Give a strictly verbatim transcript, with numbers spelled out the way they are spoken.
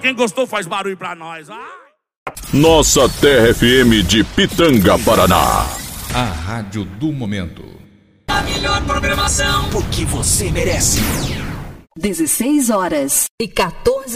Quem gostou faz barulho pra nós. Ai. Nossa Terra F M de Pitanga, Paraná. A rádio do momento. A melhor programação, porque você merece. dezesseis horas e quatorze